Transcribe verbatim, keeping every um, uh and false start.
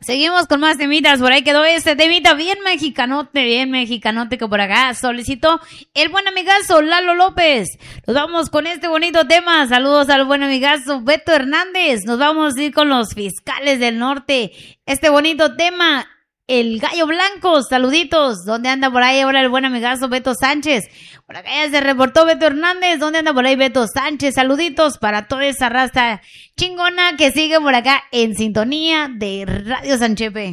Seguimos con más temitas, por ahí quedó este temita bien mexicanote, bien mexicanote que por acá solicitó el buen amigazo Lalo López. Nos vamos con este bonito tema, saludos al buen amigazo Beto Hernández, nos vamos a ir con los fiscales del norte, este bonito tema, el gallo blanco, saluditos, ¿dónde anda por ahí ahora el buen amigazo Beto Sánchez? Por acá ya se reportó Beto Hernández, ¿dónde anda por ahí Beto Sánchez? Saluditos para toda esa raza chingona que sigue por acá en sintonía de Radio Sanchepe.